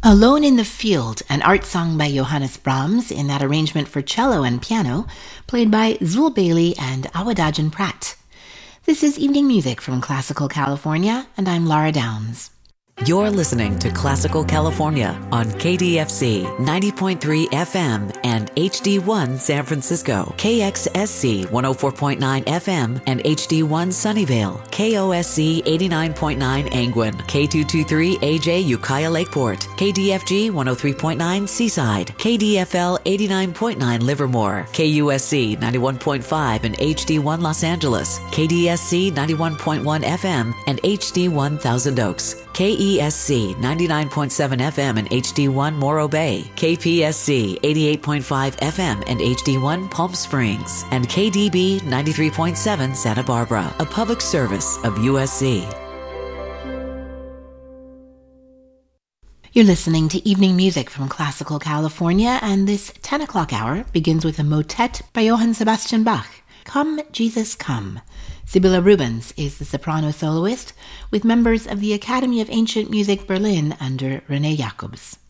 Alone in the Field, an art song by Johannes Brahms in that arrangement for cello and piano, played by Zul Bailey and Awadajan Pratt. This is Evening Music from Classical California, and I'm Laura Downs. You're listening to Classical California on KDFC 90.3 FM and HD1 San Francisco, KXSC 104.9 FM and HD1 Sunnyvale, KOSC 89.9 Angwin, K223 AJ Ukiah Lakeport, KDFG 103.9 Seaside, KDFL 89.9 Livermore, KUSC 91.5 and HD1 Los Angeles, KDSC 91.1 FM and HD1 Thousand Oaks, KESC 99.7 FM and HD1 Morro Bay, KPSC 88.5 FM and HD1 Palm Springs, and KDB 93.7 Santa Barbara, a public service of USC. You're listening to Evening Music from Classical California, and this 10 o'clock hour begins with a motet by Johann Sebastian Bach, Come, Jesus, Come. Sibylla Rubens is the soprano soloist, with members of the Academy of Ancient Music Berlin under René Jacobs.